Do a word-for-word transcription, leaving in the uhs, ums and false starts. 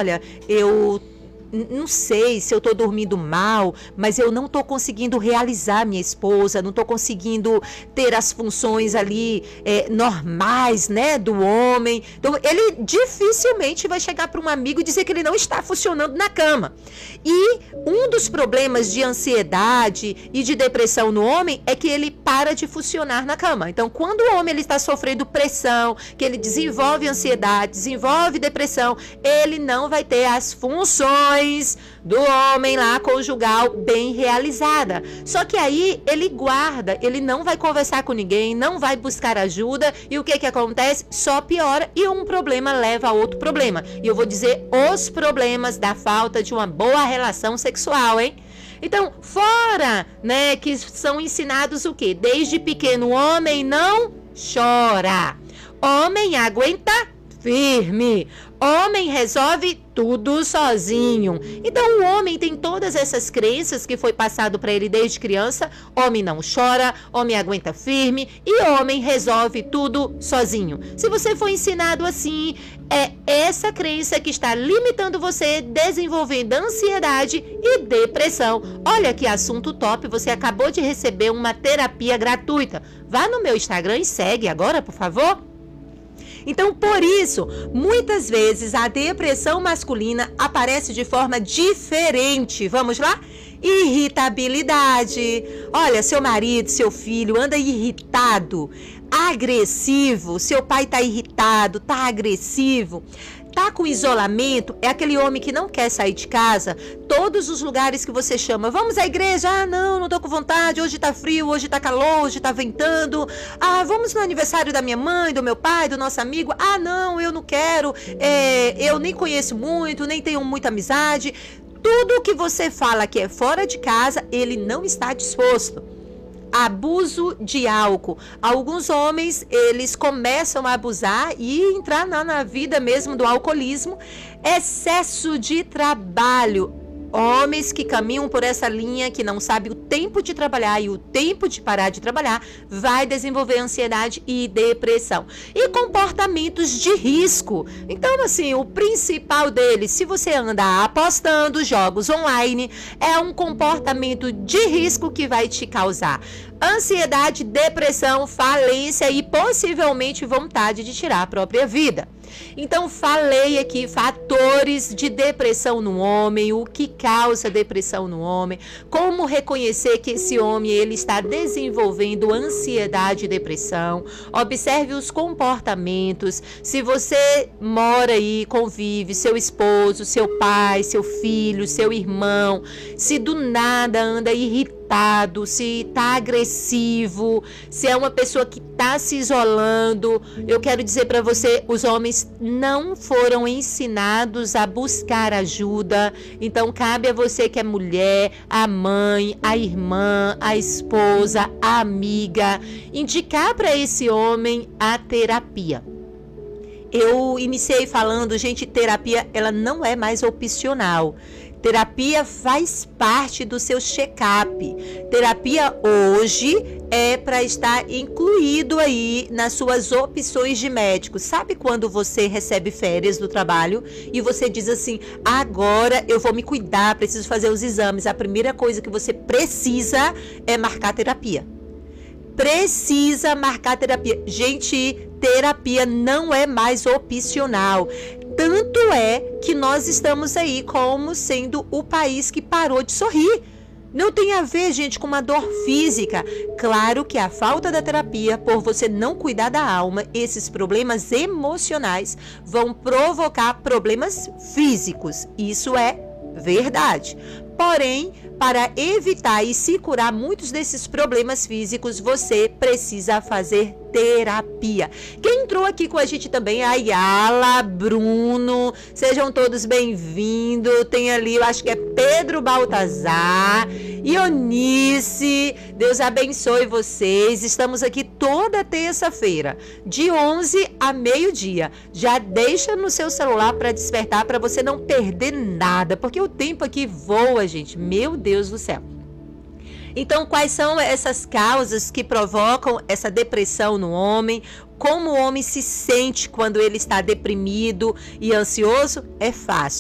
olha, eu não sei se eu tô dormindo mal, mas eu não tô conseguindo realizar minha esposa, não tô conseguindo ter as funções ali é, normais, né, do homem. Então, ele dificilmente vai chegar para um amigo e dizer que ele não está funcionando na cama. E um dos problemas de ansiedade e de depressão no homem é que ele para de funcionar na cama. Então, quando o homem ele está sofrendo pressão, que ele desenvolve ansiedade, desenvolve depressão, ele não vai ter as funções do homem lá conjugal bem realizada. Só que aí ele guarda, ele não vai conversar com ninguém, não vai buscar ajuda, e o que que acontece? Só piora, e um problema leva a outro problema. E eu vou dizer os problemas da falta de uma boa relação sexual, hein? Então, fora, né, que são ensinados o quê? Desde pequeno, homem não chora. Homem aguenta firme. Homem resolve tudo sozinho. Então o homem tem todas essas crenças que foi passado para ele desde criança. Homem não chora, homem aguenta firme e homem resolve tudo sozinho. Se você foi ensinado assim, é essa crença que está limitando você, desenvolvendo ansiedade e depressão. Olha que assunto top, você acabou de receber uma terapia gratuita. Vá no meu Instagram e segue agora, por favor. Então, por isso, muitas vezes a depressão masculina aparece de forma diferente. Vamos lá? Irritabilidade. Olha, seu marido, seu filho anda irritado, agressivo, seu pai tá irritado, tá agressivo. Tá com isolamento, é aquele homem que não quer sair de casa. Todos os lugares que você chama, vamos à igreja, ah não, não tô com vontade, hoje tá frio, hoje tá calor, hoje tá ventando. Ah, vamos no aniversário da minha mãe, do meu pai, do nosso amigo. Ah não, eu não quero, é, eu nem conheço muito, nem tenho muita amizade. Tudo que você fala que é fora de casa, ele não está disposto. Abuso de álcool. Alguns homens, eles começam a abusar e entrar na, na vida mesmo do alcoolismo. Excesso de trabalho. Homens que caminham por essa linha, que não sabem o tempo de trabalhar e o tempo de parar de trabalhar, vai desenvolver ansiedade e depressão. E comportamentos de risco. Então, assim, o principal deles, se você anda apostando jogos online, é um comportamento de risco que vai te causar ansiedade, depressão, falência e possivelmente vontade de tirar a própria vida. Então, falei aqui fatores de depressão no homem, o que causa depressão no homem, como reconhecer que esse homem ele está desenvolvendo ansiedade e depressão. Observe os comportamentos. Se você mora aí, convive, seu esposo, seu pai, seu filho, seu irmão, se do nada anda irritado, se tá agressivo, se é uma pessoa que tá se isolando, eu quero dizer para você, os homens não foram ensinados a buscar ajuda. Então cabe a você que é mulher, a mãe, a irmã, a esposa, a amiga, indicar para esse homem a terapia. Eu iniciei falando, gente, terapia ela não é mais opcional. Terapia faz parte do seu check-up. Terapia hoje é para estar incluído aí nas suas opções de médico. Sabe quando você recebe férias do trabalho e você diz assim, agora eu vou me cuidar, preciso fazer os exames. A primeira coisa que você precisa é marcar terapia. Precisa marcar terapia. Gente, terapia não é mais opcional. Tanto é que nós estamos aí como sendo o país que parou de sorrir. Não tem a ver, gente, com uma dor física. Claro que a falta da terapia, por você não cuidar da alma, esses problemas emocionais vão provocar problemas físicos. Isso é verdade. Porém, para evitar e se curar muitos desses problemas físicos, você precisa fazer terapia. Quem entrou aqui com a gente também é a Yala, Bruno, sejam todos bem-vindos. Tem ali, eu acho que é Pedro Baltazar, Ionice, Deus abençoe vocês. Estamos aqui toda terça-feira, de onze a meio-dia. Já deixa no seu celular para despertar, para você não perder nada, porque o tempo aqui voa, gente. Meu Deus do céu. Então, quais são essas causas que provocam essa depressão no homem? Como o homem se sente quando ele está deprimido e ansioso? É fácil.